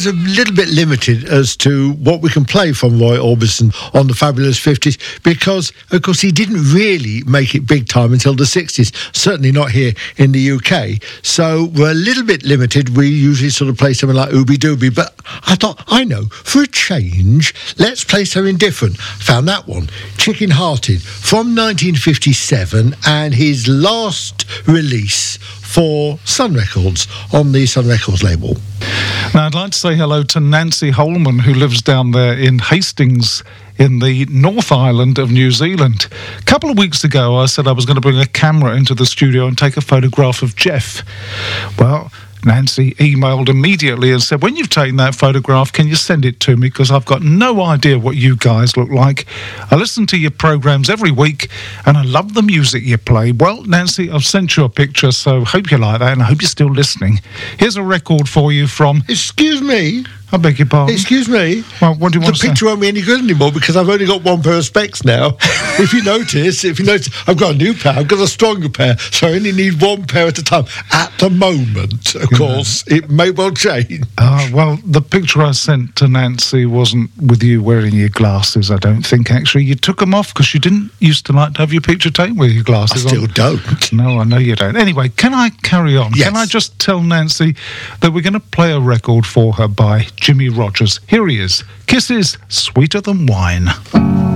a little bit limited as to what we can play from Roy Orbison on the Fabulous 50s because, of course, he didn't really make it big time until the 60s, certainly not here in the UK. So we're a little bit limited. We usually sort of play something like Ooby Dooby, but I thought, for a change, let's play something different. Found that one, Chicken Hearted, from 1957, and his last release for Sun Records on the Sun Records label. Now, I'd like to say hello to Nancy Holman, who lives down there in Hastings in the North Island of New Zealand. A couple of weeks ago, I said I was going to bring a camera into the studio and take a photograph of Jeff. Well, Nancy emailed immediately and said, when you've taken that photograph, can you send it to me? Because I've got no idea what you guys look like. I listen to your programmes every week and I love the music you play. Well, Nancy, I've sent you a picture, so hope you like that and I hope you're still listening. Here's a record for you from... Excuse me? I beg your pardon? Excuse me? Well, what do you want to say? The picture won't be any good anymore because I've only got one pair of specs now. If you notice, I've got a new pair, I've got a stronger pair, so I only need one pair at a time. At the moment, of course, it may well change. Well, the picture I sent to Nancy wasn't with you wearing your glasses, I don't think, actually. You took them off because you didn't used to like to have your picture taken with your glasses I still don't. No, I know you don't. Anyway, can I carry on? Yes. Can I just tell Nancy that we're going to play a record for her by Jimmy Rogers? Here he is, Kisses Sweeter Than Wine.